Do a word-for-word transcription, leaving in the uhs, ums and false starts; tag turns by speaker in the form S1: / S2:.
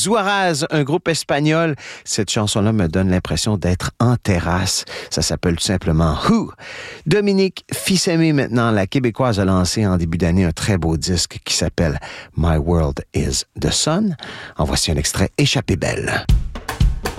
S1: Zouaraz, un groupe espagnol. Cette chanson-là me donne l'impression d'être en terrasse. Ça s'appelle tout simplement Who. Dominique Fils-Aimé, maintenant, la Québécoise a lancé en début d'année un très beau disque qui s'appelle My World is the Sun. En voici un extrait, Échappée belle.